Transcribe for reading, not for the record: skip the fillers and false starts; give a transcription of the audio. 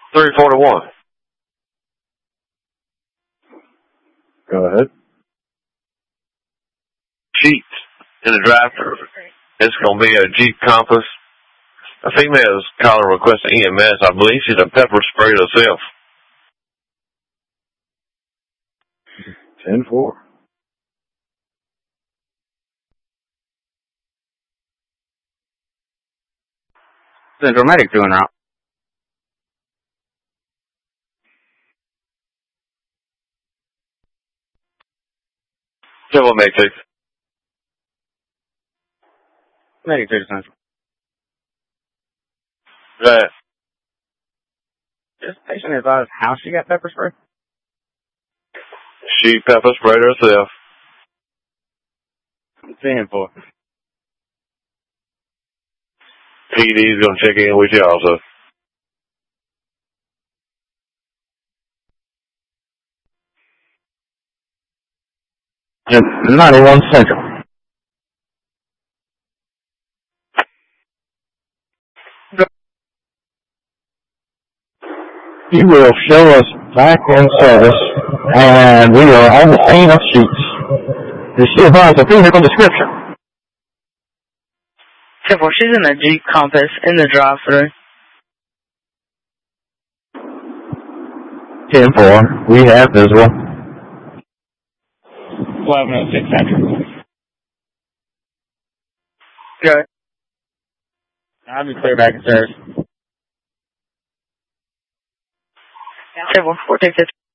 341. Go ahead. Sheets in the drive-thru. It's going to be a Jeep Compass. A female's calling requesting EMS. I believe she's a pepper sprayed herself. 10-4. Central Medic doing route. Civil Matrix. Medic to the Central. Right. This patient advised how she got pepper spray. She pepper sprayed herself. 10-4. PD's going to check in with you also. And 91 Central. You will show us back in service, and we are on the scene of Sheets. Does she advise a vehicle description? 10-4, she's in a Jeep Compass in the drive-thru. 10-4. We have visual. 1106 Central. Good. I'll be clear back in service. 10-4, 4 take 50.